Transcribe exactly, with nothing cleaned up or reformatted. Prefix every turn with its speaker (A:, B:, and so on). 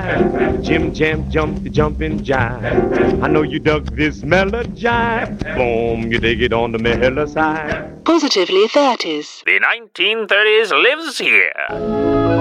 A: five. Jim Jam jumped the jumping jive. I know you dug this melody jive. Boom, you dig it on the mellow side.
B: Positively thirties.
C: The nineteen thirties lives here.